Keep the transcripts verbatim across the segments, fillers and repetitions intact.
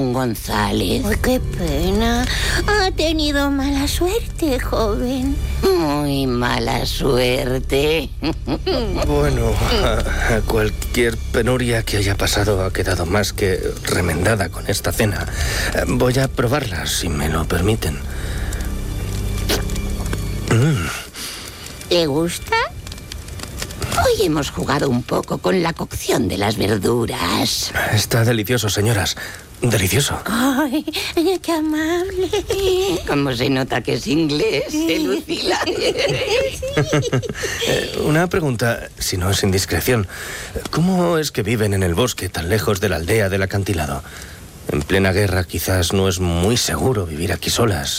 Ramón González. ¡Ay, qué pena! Ha tenido mala suerte, joven. Muy mala suerte. Bueno, a, a cualquier penuria que haya pasado ha quedado más que remendada con esta cena. Voy a probarla, si me lo permiten. Mm. ¿Le gusta? Hoy hemos jugado un poco con la cocción de las verduras. Está delicioso, señoras. Delicioso. ¡Ay, qué amable! Como se nota que es inglés, ¿eh, Lucila? Eh, Una pregunta, si no es indiscreción. ¿Cómo es que viven en el bosque tan lejos de la aldea del acantilado? En plena guerra quizás no es muy seguro vivir aquí solas.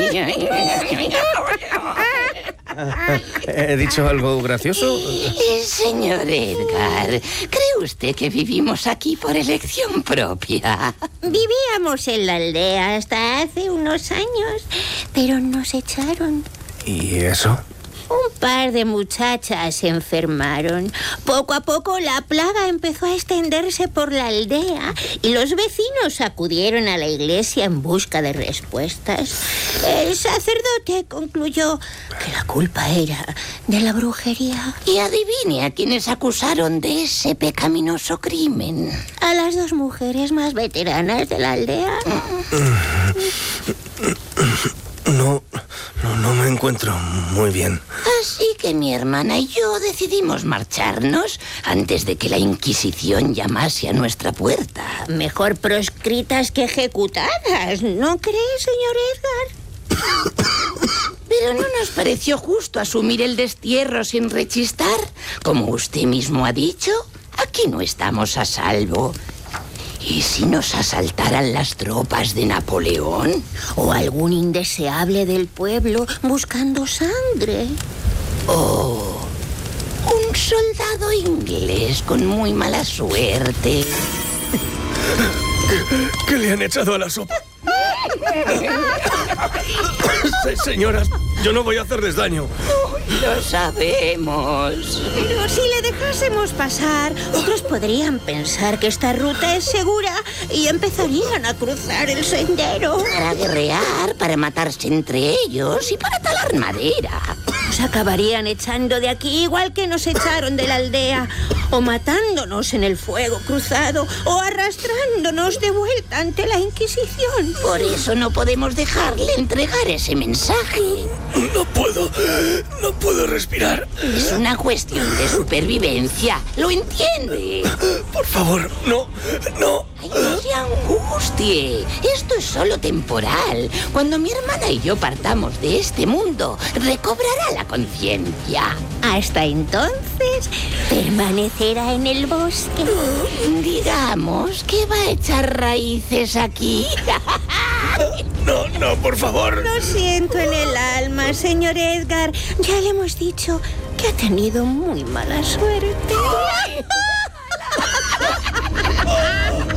¿He dicho algo gracioso? Eh, Señor Edgar, ¿cree usted que vivimos aquí por elección propia? Vivíamos en la aldea hasta hace unos años, pero nos echaron. ¿Y eso? Un par de muchachas se enfermaron. Poco a poco la plaga empezó a extenderse por la aldea y los vecinos acudieron a la iglesia en busca de respuestas. El sacerdote concluyó que la culpa era de la brujería. Y adivine a quienes acusaron de ese pecaminoso crimen. A las dos mujeres más veteranas de la aldea. No, no, no me encuentro muy bien. Así que mi hermana y yo decidimos marcharnos antes de que la Inquisición llamase a nuestra puerta. Mejor proscritas que ejecutadas, ¿no cree, señor Edgar? Pero ¿no nos pareció justo asumir el destierro sin rechistar? Como usted mismo ha dicho, aquí no estamos a salvo. ¿Y si nos asaltaran las tropas de Napoleón? O algún indeseable del pueblo buscando sangre. Oh, un soldado inglés con muy mala suerte. ¿Qué le han echado a la sopa? Se- Señoras, yo no voy a hacerles daño. Lo sabemos. Pero si le dejásemos pasar, otros podrían pensar que esta ruta es segura y empezarían a cruzar el sendero. Para guerrear, para matarse entre ellos y para talar madera. Nos acabarían echando de aquí igual que nos echaron de la aldea, o matándonos en el fuego cruzado, o arrastrándonos de vuelta ante la Inquisición. Por eso no podemos dejarle entregar ese mensaje. No puedo, no puedo respirar. Es una cuestión de supervivencia. ¿Lo entiende? Por favor, no, no. Ay, no se angustie. Esto es solo temporal. Cuando mi hermana y yo partamos de este mundo, recobrará la conciencia. Hasta entonces, permanecerá en el bosque. Digamos que va a echar raíces aquí. No, no, por favor. Lo siento en el alma, señor Edgar. Ya le hemos dicho que ha tenido muy mala suerte.